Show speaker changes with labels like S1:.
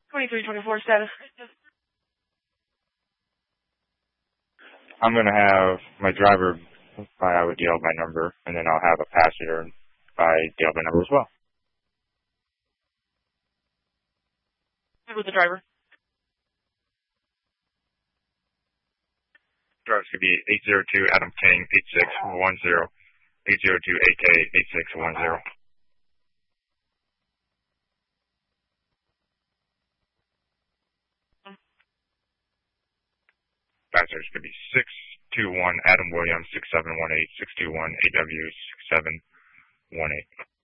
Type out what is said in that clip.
S1: 2324 status.
S2: I'm going to have my driver I would deal by number, and then I'll have a passenger by deal by number as well.
S1: With the driver.
S2: Drivers could be 802 Adam King 8610, 802 AK 8610. Passengers could be 621 Adam Williams 6718, 621 AW 6718.